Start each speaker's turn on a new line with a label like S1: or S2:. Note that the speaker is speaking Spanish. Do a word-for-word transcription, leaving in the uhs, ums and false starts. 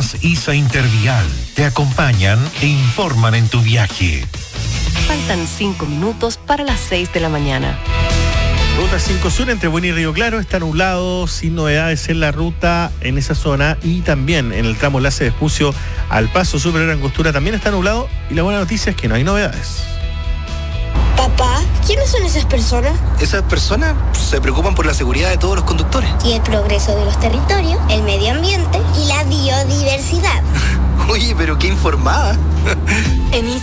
S1: Aguas I S A Intervial te acompañan e informan en tu viaje.
S2: Faltan cinco minutos para las seis de la mañana.
S3: Ruta cinco Sur entre Bueni y Río Claro está nublado, sin novedades en la ruta en esa zona, y también en el tramo enlace de Espucio al Paso Superior Angostura también está nublado, y la buena noticia es que no hay novedades.
S4: Papá, ¿quiénes son esas personas?
S5: Esas personas se preocupan por la seguridad de todos los conductores.
S4: Y el progreso de los territorios, el medio ambiente y la biodiversidad.
S5: Oye, pero qué informada.
S6: En